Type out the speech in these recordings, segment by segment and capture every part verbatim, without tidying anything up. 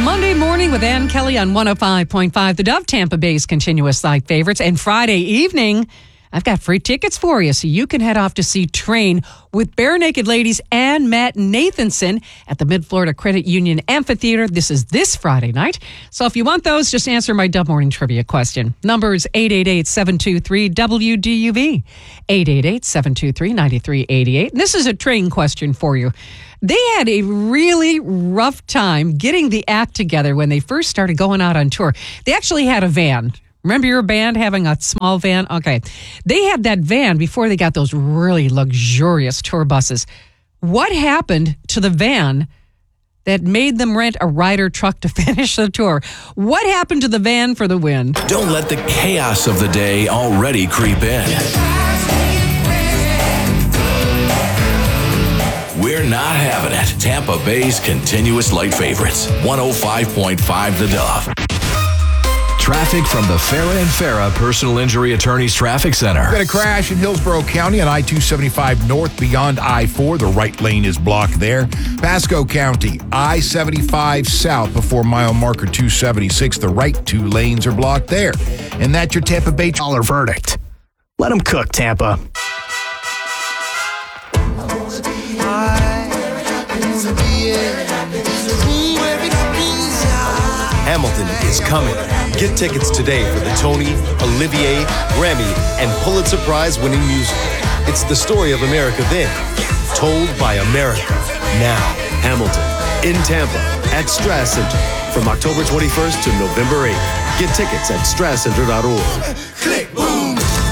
Monday morning with Ann Kelly on one oh five point five The Dove, Tampa Bay's continuous site favorites. And Friday evening, I've got free tickets for you, so you can head off to see Train with Bare Naked Ladies and Matt Nathanson at the Mid-Florida Credit Union Amphitheater. This is this Friday night. So if you want those, just answer my Dove Morning Trivia question. Number is eight eight eight, seven two three, W D U V, eight eight eight, seven two three, nine three eight eight. And this is a Train question for you. They had a really rough time getting the act together when they first started going out on tour. They actually had a van. Remember your band having a small van? Okay. They had that van before they got those really luxurious tour buses. What happened to the van that made them rent a Ryder truck to finish the tour? What happened to the van for the win? Don't let the chaos of the day already creep in. We're not having it. Tampa Bay's continuous light favorites. one oh five point five The Dove. Traffic from the Farah and Farah Personal Injury Attorneys Traffic Center. Got a crash in Hillsborough County on I two seventy-five north beyond I four. The right lane is blocked there. Pasco County, I seventy-five south before mile marker two seventy-six. The right two lanes are blocked there. And that's your Tampa Bay dollar verdict. Let them cook, Tampa. Hamilton is coming. Get tickets today for the Tony, Olivier, Grammy, and Pulitzer Prize winning musical. It's the story of America then, told by America now. Hamilton, in Tampa, at Strass Center, from October twenty-first to November eighth. Get tickets at strass center dot org. Click, boom!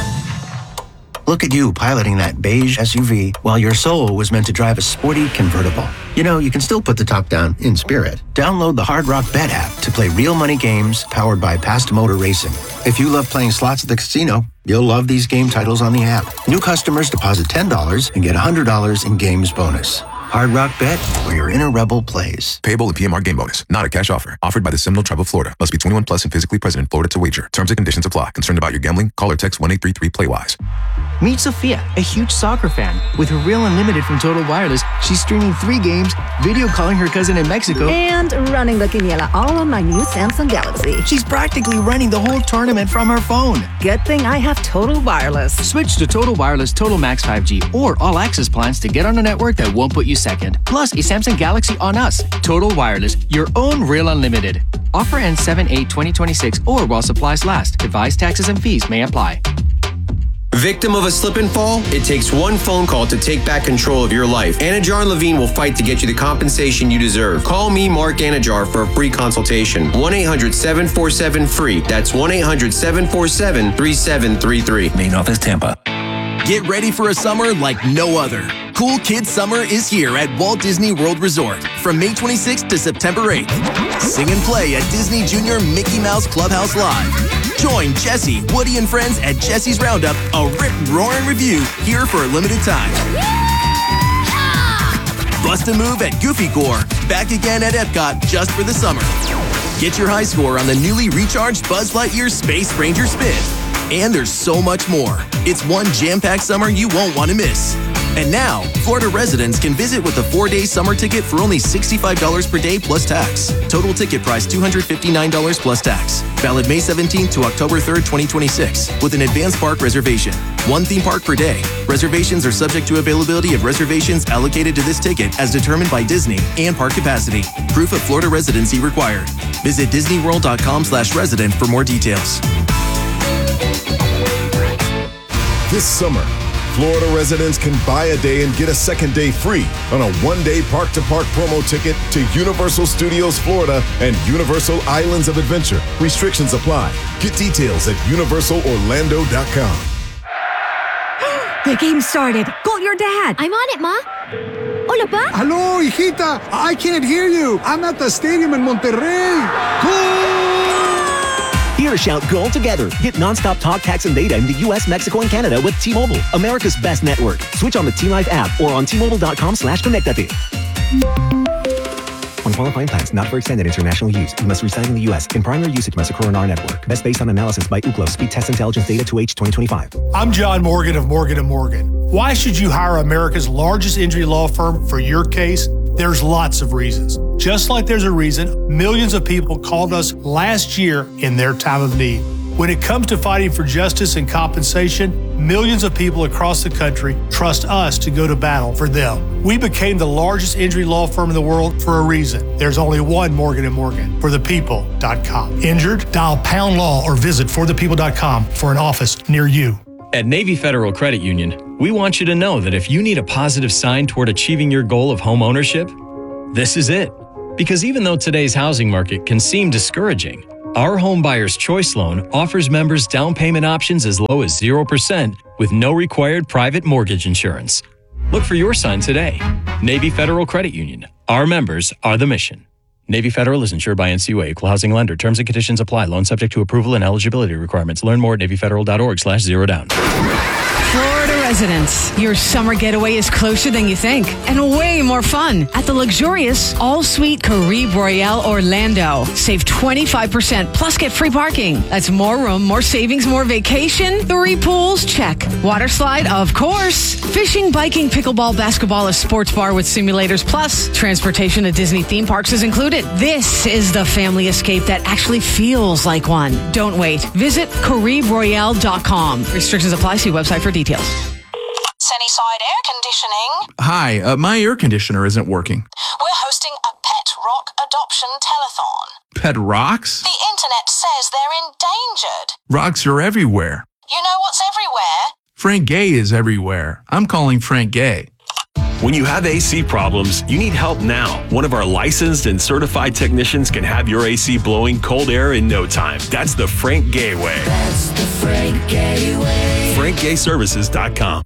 Look at you piloting that beige S U V while your soul was meant to drive a sporty convertible. You know, you can still put the top down in spirit. Download the Hard Rock Bet app to play real money games powered by Past Motor Racing. If you love playing slots at the casino, you'll love these game titles on the app. New customers deposit ten dollars and get one hundred dollars in games bonus. Hard Rock Bet, where your inner rebel plays. Payable in P M R game bonus. Not a cash offer. Offered by the Seminole Tribe of Florida. Must be twenty-one plus and physically present in Florida to wager. Terms and conditions apply. Concerned about your gambling? Call or text one eight three three play wise. Meet Sophia, a huge soccer fan. With her Real Unlimited from Total Wireless, she's streaming three games, video calling her cousin in Mexico, and running the quiniela all on my new Samsung Galaxy. She's practically running the whole tournament from her phone. Good thing I have Total Wireless. Switch to Total Wireless Total Max five G or All Access plans to get on a network that won't put you second. Plus, a Samsung Galaxy on us. Total Wireless, your own Real Unlimited. Offer ends seven eight twenty twenty-six or while supplies last. Device taxes and fees may apply. Victim of a slip and fall? It takes one phone call to take back control of your life. Anajar and Levine will fight to get you the compensation you deserve. Call me, Mark Anajar, for a free consultation. one eight hundred seven four seven free. That's one eight hundred seven four seven three seven three three. Main office, Tampa. Get ready for a summer like no other. Cool Kids Summer is here at Walt Disney World Resort from May twenty-sixth to September eighth. Sing and play at Disney Junior Mickey Mouse Clubhouse Live. Join Jesse, Woody, and friends at Jesse's Roundup, a rip, roaring review here for a limited time. Bust a move at Goofy Gore, back again at Epcot just for the summer. Get your high score on the newly recharged Buzz Lightyear Space Ranger Spin. And there's so much more. It's one jam-packed summer you won't want to miss. And now, Florida residents can visit with a four-day summer ticket for only sixty-five dollars per day plus tax. Total ticket price two hundred fifty-nine dollars plus tax. Valid May seventeenth to October third, twenty twenty-six, with an advanced park reservation. One theme park per day. Reservations are subject to availability of reservations allocated to this ticket as determined by Disney and park capacity. Proof of Florida residency required. Visit disneyworld.com slash resident for more details. This summer, Florida residents can buy a day and get a second day free on a one-day park-to-park promo ticket to Universal Studios Florida and Universal Islands of Adventure. Restrictions apply. Get details at universal orlando dot com. The game started. Call your dad. I'm on it, Ma. Hola, Pa. Hello, hijita. I can't hear you. I'm at the stadium in Monterrey. Goal! Here to shout goal together. Get nonstop talk, text, and data in the U S, Mexico, and Canada with T-Mobile, America's best network. Switch on the T-Life app or on T Mobile dot com slash connectate. On qualifying plans, not for extended international use. You must reside in the U S. In primary usage, must occur on our network. Best based on analysis by Ookla. Speed Test Intelligence Data to H twenty twenty-five. I'm John Morgan of Morgan and Morgan. Why should you hire America's largest injury law firm for your case? There's lots of reasons. Just like there's a reason millions of people called us last year in their time of need. When it comes to fighting for justice and compensation, millions of people across the country trust us to go to battle for them. We became the largest injury law firm in the world for a reason. There's only one Morgan and Morgan, for the people dot com. Injured? Dial pound law or visit for the people dot com for an office near you. At Navy Federal Credit Union, we want you to know that if you need a positive sign toward achieving your goal of home ownership, this is it. Because even though today's housing market can seem discouraging, our Home Buyer's Choice Loan offers members down payment options as low as zero percent with no required private mortgage insurance. Look for your sign today. Navy Federal Credit Union. Our members are the mission. Navy Federal is insured by N C U A, Equal Housing Lender. Terms and conditions apply. Loan subject to approval and eligibility requirements. Learn more at navy federal dot org slash zero down. Florida residents, your summer getaway is closer than you think and way more fun at the luxurious all-suite Caribe Royale Orlando. Save twenty-five percent plus get free parking. That's more room, more savings, more vacation. Three pools, check. Water slide, of course. Fishing, biking, pickleball, basketball, a sports bar with simulators, plus transportation to Disney theme parks is included. This is the family escape that actually feels like one. Don't wait. Visit Caribe Royale dot com. Restrictions apply. See website for details. Sunnyside Air Conditioning. Hi, uh, my air conditioner isn't working. We're hosting a pet rock adoption telethon. Pet rocks? The internet says they're endangered. Rocks are everywhere. You know what's everywhere? Frank Gay is everywhere. I'm calling Frank Gay. When you have A C problems, you need help now. One of our licensed and certified technicians can have your A C blowing cold air in no time. That's the Frank Gay way. That's the Frank Gay way. frank gay services dot com.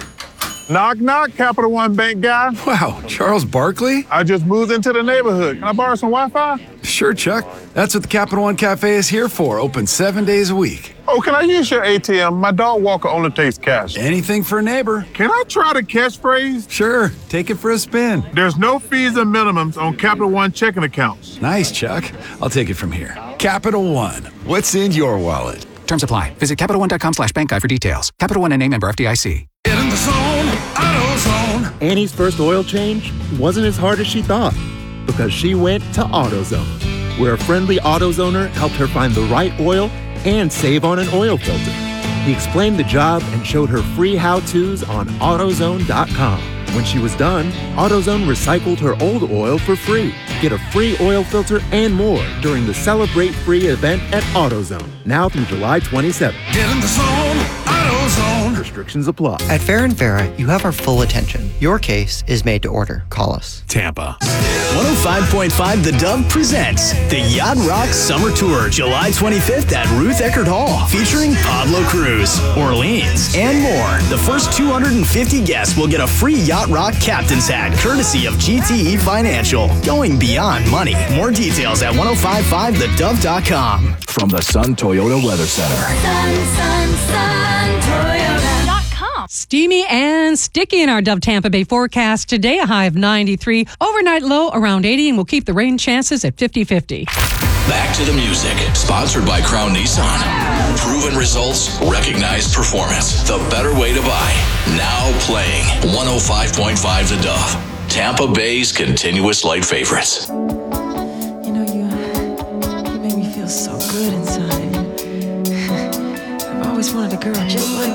Knock, knock, Capital One Bank guy. Wow, Charles Barkley? I just moved into the neighborhood. Can I borrow some Wi-Fi? Sure, Chuck. That's what the Capital One Cafe is here for, open seven days a week. Oh, can I use your A T M? My dog walker only takes cash. Anything for a neighbor. Can I try the catchphrase? Sure, take it for a spin. There's no fees and minimums on Capital One checking accounts. Nice, Chuck. I'll take it from here. Capital One, what's in your wallet? Terms apply. Visit Capital One dot com slash bank guide for details. Capital One and name member F D I C. Get in the zone, AutoZone. Annie's first oil change wasn't as hard as she thought because she went to AutoZone, where a friendly AutoZoner helped her find the right oil and save on an oil filter. He explained the job and showed her free how-tos on AutoZone dot com. When she was done, AutoZone recycled her old oil for free. Get a free oil filter and more during the Celebrate Free event at AutoZone, now through July twenty-seventh. Get in the zone, AutoZone. Restrictions apply. At Fair and Farah, you have our full attention. Your case is made to order. Call us. Tampa. one oh five point five The Dove presents the Yacht Rock Summer Tour, July twenty-fifth at Ruth Eckerd Hall, featuring Pablo Cruz, Orleans, and more. The first two hundred fifty guests will get a free Yacht Rock Captain's Hat, courtesy of G T E Financial. Going beyond money. More details at ten fifty-five the dove dot com. From the Sun Toyota Weather Center. Sun, sun, sun, Toyota dot com. Steamy and sticky in our Dove Tampa Bay forecast today. A high of ninety-three. Overnight low around eighty, and we'll keep the rain chances at fifty-fifty. Back to the music. Sponsored by Crown Nissan. Proven results, recognized performance. The better way to buy. Now playing one oh five point five The Dove. Tampa Bay's continuous light favorites. You know, you, you make me feel so good inside. I've always wanted a girl just like